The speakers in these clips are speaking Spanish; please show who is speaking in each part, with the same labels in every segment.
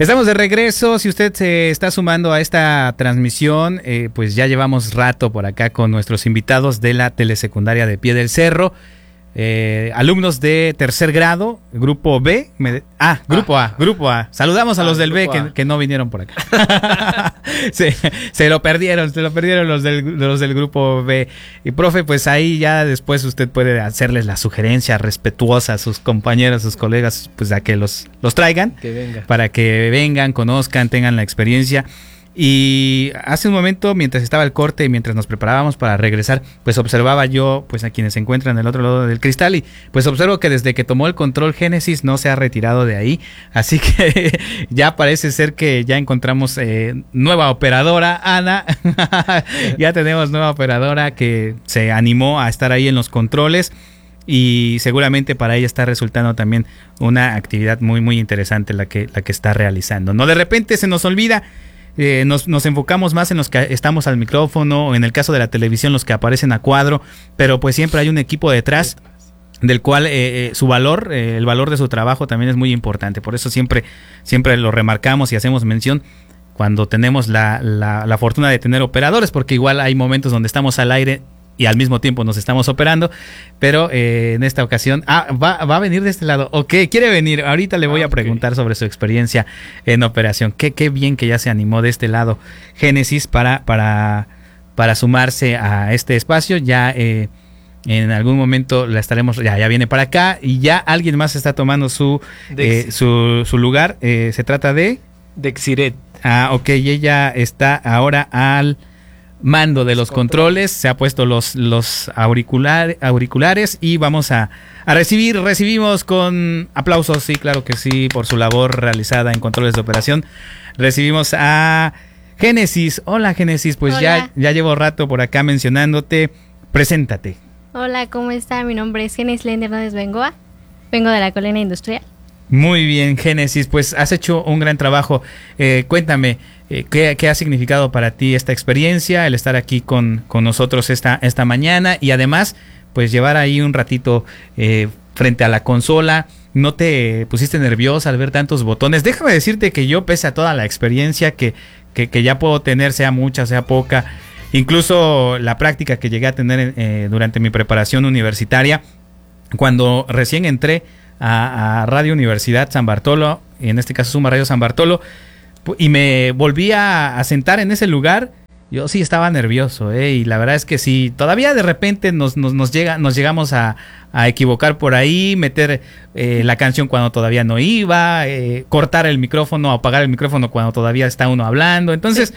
Speaker 1: Estamos de regreso. Si usted se está sumando a esta transmisión, pues ya llevamos rato por acá con nuestros invitados de la telesecundaria de Pie del Cerro. Alumnos de tercer grado, grupo B, grupo A. Saludamos a los del B que no vinieron por acá. se lo perdieron los del grupo B. Y profe, pues ahí ya después usted puede hacerles la sugerencia respetuosa a sus compañeros, sus colegas, pues a que los traigan, para que vengan, conozcan, tengan la experiencia. Y hace un momento, mientras estaba el corte y mientras nos preparábamos para regresar, pues observaba yo pues a quienes se encuentran del otro lado del cristal, y pues observo que desde que tomó el control Génesis no se ha retirado de ahí, así que ya parece ser que ya encontramos nueva operadora, Ana. Ya tenemos nueva operadora que se animó a estar ahí en los controles, y seguramente para ella está resultando también una actividad muy muy interesante la que está realizando, ¿no? De repente se nos olvida. Nos enfocamos más en los que estamos al micrófono, o en el caso de la televisión los que aparecen a cuadro, pero pues siempre hay un equipo detrás del cual su valor, el valor de su trabajo también es muy importante. Por eso siempre lo remarcamos y hacemos mención cuando tenemos la fortuna de tener operadores, porque igual hay momentos donde estamos al aire y al mismo tiempo nos estamos operando, pero en esta ocasión va a venir de este lado. Ok, quiere venir. Ahorita le voy a preguntar sobre su experiencia en operación. Qué bien que ya se animó de este lado Génesis para sumarse a este espacio. Ya en algún momento la estaremos, ya viene para acá, y ya alguien más está tomando su lugar. Se trata de
Speaker 2: Dexiret.
Speaker 1: Ok, y ella está ahora al mando de los controles, se ha puesto los auriculares y vamos a recibimos con aplausos, sí, claro que sí, por su labor realizada en controles de operación. Recibimos a Génesis. Hola Génesis, pues hola. Ya llevo rato por acá mencionándote. Preséntate.
Speaker 3: Hola, ¿cómo está? Mi nombre es Génesis Lender Hernández Bengoa, vengo de la Colonia Industrial.
Speaker 1: Muy bien, Génesis, pues has hecho un gran trabajo. Cuéntame, ¿qué ha significado para ti esta experiencia, el estar aquí con nosotros esta mañana, y además pues llevar ahí un ratito frente a la consola? ¿No te pusiste nerviosa al ver tantos botones? Déjame decirte que yo, pese a toda la experiencia que ya puedo tener, sea mucha, sea poca, incluso la práctica que llegué a tener durante mi preparación universitaria, cuando recién entré a Radio Universidad San Bartolo, y en este caso Suma Radio San Bartolo, y me volví a sentar en ese lugar, yo sí estaba nervioso, y la verdad es que sí, todavía de repente nos llegamos a equivocar por ahí, meter la canción cuando todavía no iba, cortar el micrófono, apagar el micrófono cuando todavía está uno hablando. Entonces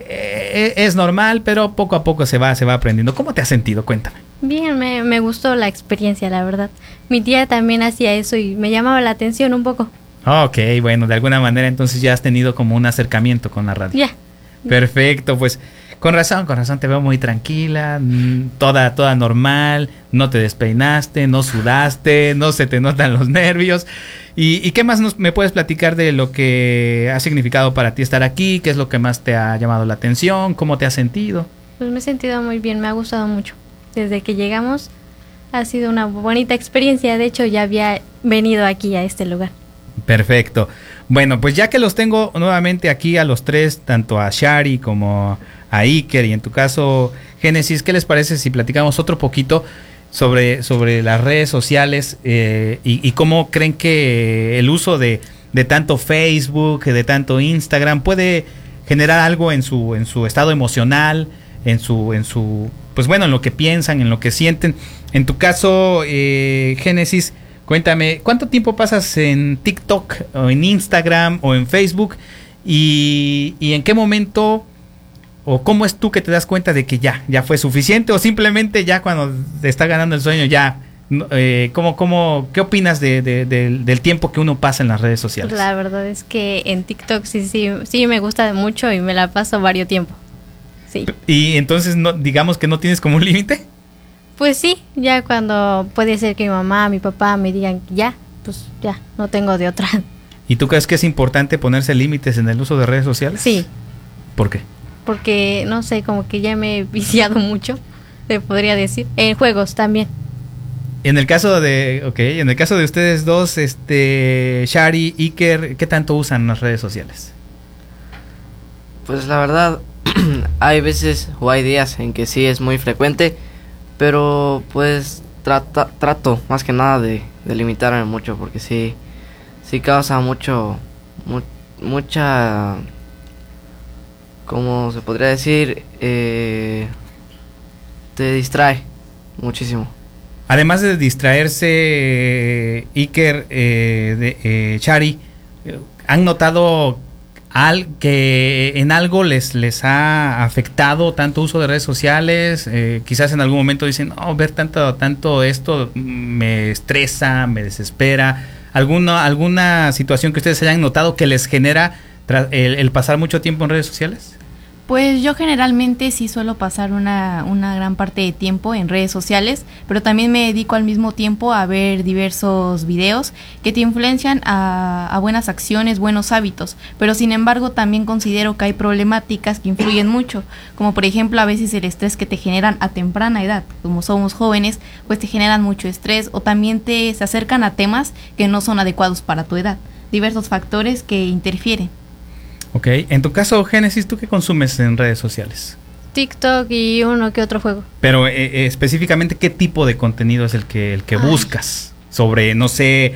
Speaker 1: es normal, pero poco a poco se va aprendiendo. ¿Cómo te has sentido? Cuéntame.
Speaker 3: Bien, me gustó la experiencia, la verdad. Mi tía también hacía eso y me llamaba la atención un poco.
Speaker 1: Ok, bueno, de alguna manera entonces ya has tenido como un acercamiento con la radio.
Speaker 3: Ya.
Speaker 1: Perfecto, pues con razón te veo muy tranquila, toda normal, no te despeinaste, no sudaste, no se te notan los nervios. ¿Y qué más me puedes platicar de lo que ha significado para ti estar aquí? ¿Qué es lo que más te ha llamado la atención? ¿Cómo te has sentido?
Speaker 3: Pues me he sentido muy bien, me ha gustado mucho. Desde que llegamos ha sido una bonita experiencia, de hecho ya había venido aquí a este lugar.
Speaker 1: Perfecto. Bueno, pues ya que los tengo nuevamente aquí a los tres, tanto a Shari como a Iker y en tu caso Génesis, ¿qué les parece si platicamos otro poquito sobre las redes sociales y cómo creen que el uso de tanto Facebook, de tanto Instagram puede generar algo en su estado emocional, en su pues bueno, en lo que piensan, en lo que sienten? En tu caso, Génesis, cuéntame, ¿cuánto tiempo pasas en TikTok o en Instagram o en Facebook? ¿Y en qué momento o cómo es tú que te das cuenta de que ya fue suficiente, o simplemente ya cuando te está ganando el sueño ya? ¿Qué opinas del tiempo que uno pasa en las redes sociales?
Speaker 3: La verdad es que en TikTok sí me gusta mucho y me la paso varios tiempo. Sí.
Speaker 1: ¿Y entonces digamos que no tienes como un límite?
Speaker 3: Pues sí, ya cuando puede ser que mi mamá, mi papá me digan ya, pues ya, no tengo de otra.
Speaker 1: ¿Y tú crees que es importante ponerse límites en el uso de redes sociales?
Speaker 3: Sí.
Speaker 1: ¿Por qué?
Speaker 3: Porque, no sé, como que ya me he viciado mucho, te podría decir. En juegos también.
Speaker 1: En el caso de, en el caso de ustedes dos, Shari, Iker, ¿qué tanto usan las redes sociales?
Speaker 2: Pues la verdad, hay veces o hay días en que sí es muy frecuente, pero pues trato más que nada de limitarme mucho, porque sí causa mucha, ¿cómo se podría decir? Te distrae muchísimo.
Speaker 1: Además de distraerse, Iker, Shari, ¿han notado que en algo les ha afectado tanto uso de redes sociales? Quizás en algún momento dicen, no, ver tanto esto me estresa, me desespera. ¿Alguna situación que ustedes hayan notado que les genera el pasar mucho tiempo en redes sociales?
Speaker 4: Pues yo generalmente sí suelo pasar una gran parte de tiempo en redes sociales, pero también me dedico al mismo tiempo a ver diversos videos que te influencian a buenas acciones, buenos hábitos, pero sin embargo también considero que hay problemáticas que influyen mucho, como por ejemplo a veces el estrés que te generan a temprana edad, como somos jóvenes, pues te generan mucho estrés o también se acercan a temas que no son adecuados para tu edad, diversos factores que interfieren.
Speaker 1: Ok, en tu caso, Génesis, ¿tú qué consumes en redes sociales?
Speaker 3: TikTok y uno que otro juego.
Speaker 1: Pero específicamente, ¿qué tipo de contenido es el que buscas? Sobre, no sé,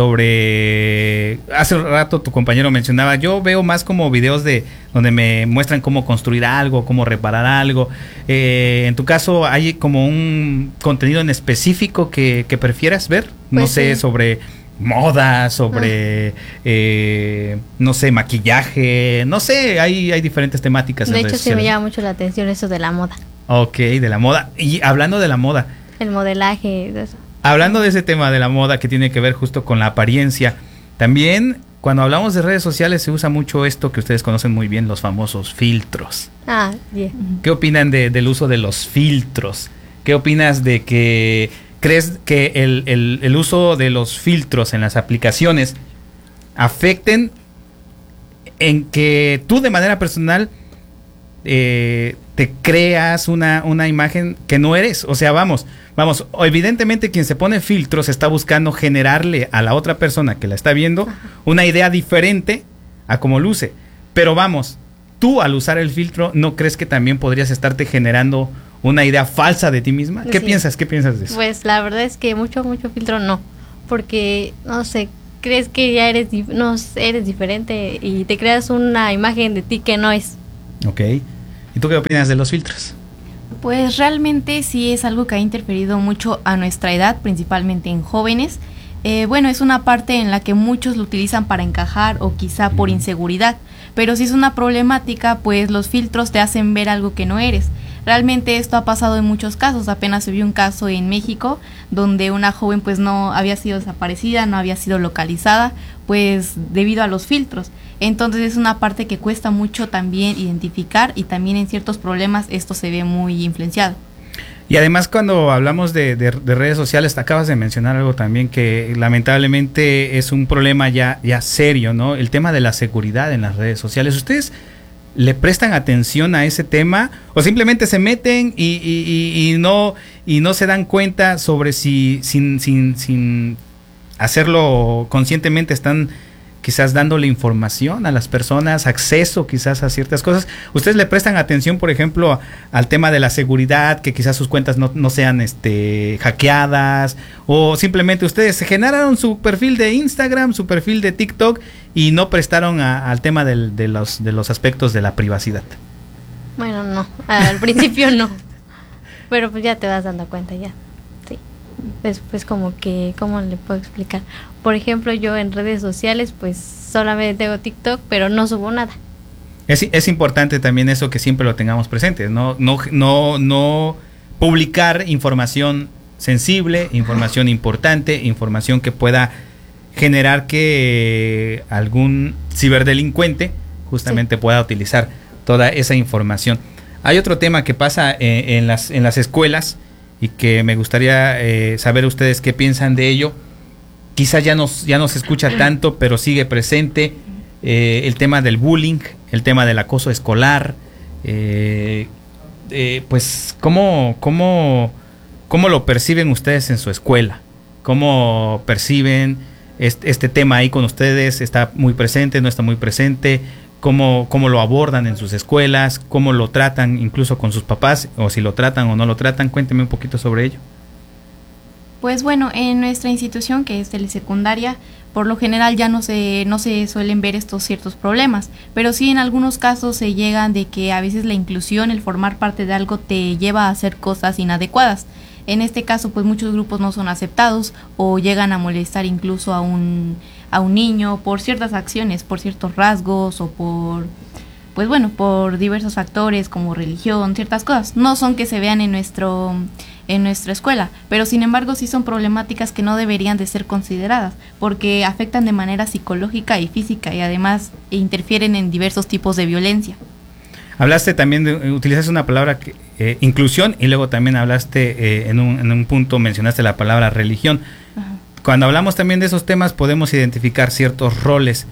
Speaker 1: hace rato tu compañero mencionaba, yo veo más como videos donde me muestran cómo construir algo, cómo reparar algo. En tu caso, ¿hay como un contenido en específico que prefieras ver?
Speaker 3: Pues
Speaker 1: no sé,
Speaker 3: sí.
Speaker 1: sobre moda, sobre no sé, maquillaje, no sé, hay diferentes temáticas en
Speaker 3: De
Speaker 1: redes
Speaker 3: hecho, sí me
Speaker 1: sociales.
Speaker 3: llama mucho la atención eso de la moda.
Speaker 1: Ok, de la moda. Y hablando de la moda,
Speaker 3: El modelaje, de eso.
Speaker 1: hablando de ese tema de la moda que tiene que ver justo con la apariencia, también cuando hablamos de redes sociales se usa mucho esto que ustedes conocen muy bien, los famosos filtros.
Speaker 3: Ah, yeah.
Speaker 1: ¿Qué opinan del uso de los filtros? ¿Qué opinas de que crees que el uso de los filtros en las aplicaciones afecten en que tú de manera personal te creas una imagen que no eres? O sea, vamos, evidentemente quien se pone filtros está buscando generarle a la otra persona que la está viendo una idea diferente a como luce. Pero vamos, tú al usar el filtro, ¿no crees que también podrías estarte generando una idea falsa de ti misma? ¿Qué
Speaker 3: Sí.
Speaker 1: piensas? ¿Qué piensas de eso?
Speaker 3: Pues la verdad es que mucho filtro no, porque no sé, crees que ya eres diferente y te creas una imagen de ti que no es.
Speaker 1: Ok. ¿Y tú qué opinas de los filtros?
Speaker 4: Pues realmente sí es algo que ha interferido mucho a nuestra edad, principalmente en jóvenes. Bueno, es una parte en la que muchos lo utilizan para encajar o quizá por inseguridad, pero si es una problemática, pues los filtros te hacen ver algo que no eres. Realmente esto ha pasado en muchos casos. Apenas se vio un caso en México donde una joven pues no había sido desaparecida, no había sido localizada, pues debido a los filtros. Entonces es una parte que cuesta mucho también identificar y también en ciertos problemas esto se ve muy influenciado.
Speaker 1: Y además cuando hablamos de redes sociales, te acabas de mencionar algo también que lamentablemente es un problema ya serio, ¿no? El tema de la seguridad en las redes sociales. ¿Ustedes le prestan atención a ese tema o simplemente se meten y no se dan cuenta sobre si sin hacerlo conscientemente están quizás dándole información a las personas, acceso quizás a ciertas cosas? ¿Ustedes le prestan atención, por ejemplo, al tema de la seguridad, que quizás sus cuentas no sean hackeadas, o simplemente ustedes se generaron su perfil de Instagram, su perfil de TikTok y no prestaron al tema de los aspectos de la privacidad?
Speaker 3: Bueno, no, al principio no, pero pues ya te vas dando cuenta ya. Sí. Pues como que, ¿cómo le puedo explicar? Por ejemplo, yo en redes sociales pues solamente tengo TikTok, pero no subo nada.
Speaker 1: Es importante también eso, que siempre lo tengamos presente, no publicar información sensible, información importante, información que pueda generar que algún ciberdelincuente justamente pueda utilizar toda esa información. Hay otro tema que pasa en las escuelas y que me gustaría saber ustedes qué piensan de ello. Quizás ya no se escucha tanto, pero sigue presente el tema del bullying, el tema del acoso escolar. Pues, ¿cómo ¿cómo lo perciben ustedes en su escuela? ¿Cómo perciben este tema ahí con ustedes? ¿Está muy presente, no está muy presente? ¿Cómo lo abordan en sus escuelas? ¿Cómo lo tratan incluso con sus papás? O si lo tratan o no lo tratan. Cuénteme un poquito sobre ello.
Speaker 4: Pues bueno, en nuestra institución, que es telesecundaria, por lo general ya no se suelen ver estos ciertos problemas, pero sí en algunos casos se llegan de que a veces la inclusión, el formar parte de algo, te lleva a hacer cosas inadecuadas. En este caso, pues muchos grupos no son aceptados o llegan a molestar incluso a un niño por ciertas acciones, por ciertos rasgos o por diversos factores como religión, ciertas cosas. No son que se vean en nuestra escuela, pero sin embargo sí son problemáticas que no deberían de ser consideradas porque afectan de manera psicológica y física y además interfieren en diversos tipos de violencia.
Speaker 1: Hablaste también utilizaste una palabra inclusión, y luego también hablaste en un punto mencionaste la palabra religión. Ajá. Cuando hablamos también de esos temas podemos identificar ciertos roles.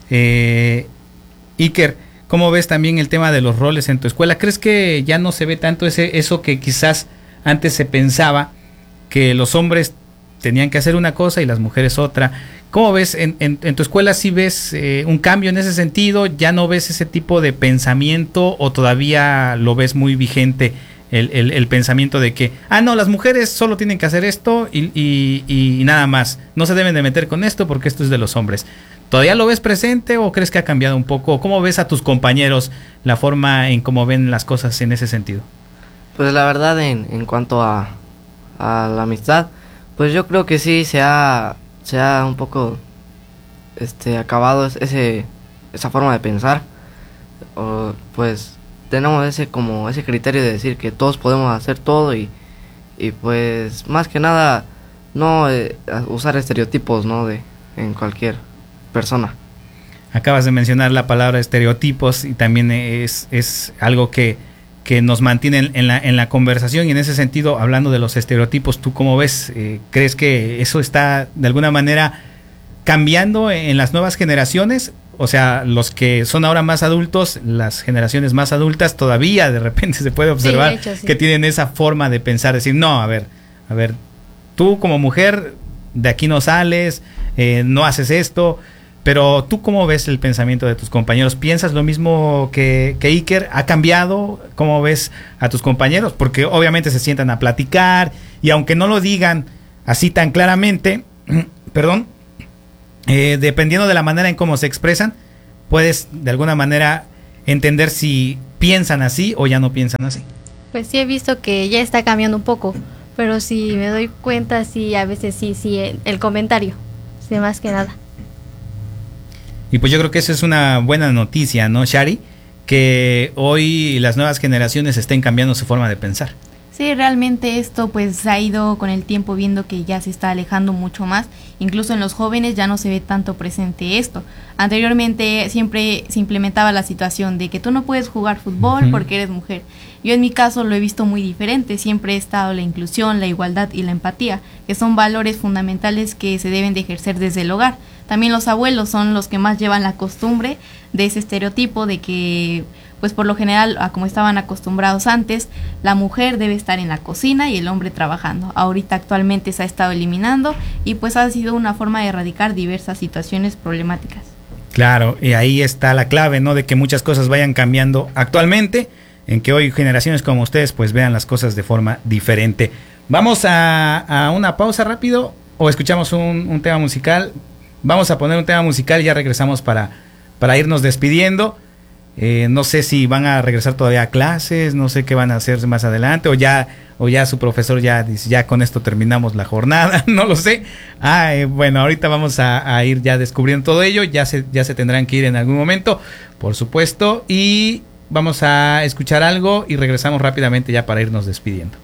Speaker 1: Iker, ¿cómo ves también el tema de los roles en tu escuela? ¿Crees que ya no se ve tanto eso que quizás antes se pensaba, que los hombres tenían que hacer una cosa y las mujeres otra? ¿Cómo ves en tu escuela? ¿Sí ves un cambio en ese sentido? ¿Ya no ves ese tipo de pensamiento o todavía lo ves muy vigente el pensamiento de que, no, las mujeres solo tienen que hacer esto y nada más, no se deben de meter con esto porque esto es de los hombres? ¿Todavía lo ves presente o crees que ha cambiado un poco? ¿Cómo ves a tus compañeros, la forma en cómo ven las cosas en ese sentido?
Speaker 2: Pues la verdad, en cuanto a la amistad, pues yo creo que sí se ha un poco acabado esa forma de pensar. Pues tenemos ese criterio de decir que todos podemos hacer todo y pues más que nada no usar estereotipos, ¿no? en cualquier persona.
Speaker 1: Acabas de mencionar la palabra estereotipos y también es algo que nos mantiene en la conversación, y en ese sentido, hablando de los estereotipos, ¿tú cómo ves? ¿Crees que eso está de alguna manera cambiando en las nuevas generaciones? O sea, los que son ahora más adultos, las generaciones más adultas, todavía de repente se puede observar sí. que tienen esa forma de pensar, decir, no, a ver, tú como mujer de aquí no sales, no haces esto. Pero ¿tú cómo ves el pensamiento de tus compañeros? ¿Piensas lo mismo que Iker? ¿Ha cambiado? ¿Cómo ves a tus compañeros? Porque obviamente se sientan a platicar y aunque no lo digan así tan claramente, dependiendo de la manera en cómo se expresan, puedes de alguna manera entender si piensan así o ya no piensan así.
Speaker 3: Pues sí he visto que ya está cambiando un poco, pero si me doy cuenta, sí, a veces sí, el comentario, sí, más que nada.
Speaker 1: Y pues yo creo que eso es una buena noticia, ¿no, Shari? Que hoy las nuevas generaciones estén cambiando su forma de pensar.
Speaker 4: Sí, realmente esto pues ha ido con el tiempo viendo que ya se está alejando mucho más. Incluso en los jóvenes ya no se ve tanto presente esto. Anteriormente siempre se implementaba la situación de que tú no puedes jugar fútbol porque eres mujer. Yo en mi caso lo he visto muy diferente. Siempre he estado la inclusión, la igualdad y la empatía, que son valores fundamentales que se deben de ejercer desde el hogar. También los abuelos son los que más llevan la costumbre de ese estereotipo de que, pues por lo general, como estaban acostumbrados antes, la mujer debe estar en la cocina y el hombre trabajando. Ahorita actualmente se ha estado eliminando y pues ha sido una forma de erradicar diversas situaciones problemáticas.
Speaker 1: Claro, y ahí está la clave, ¿no? De que muchas cosas vayan cambiando actualmente, en que hoy generaciones como ustedes pues vean las cosas de forma diferente. Vamos a una pausa rápido o escuchamos un tema musical. Vamos a poner un tema musical y ya regresamos para irnos despidiendo. No sé si van a regresar todavía a clases, no sé qué van a hacer más adelante, o ya su profesor ya dice, ya con esto terminamos la jornada, no lo sé. Bueno, ahorita vamos a ir ya descubriendo todo ello, ya se tendrán que ir en algún momento, por supuesto, y vamos a escuchar algo y regresamos rápidamente ya para irnos despidiendo.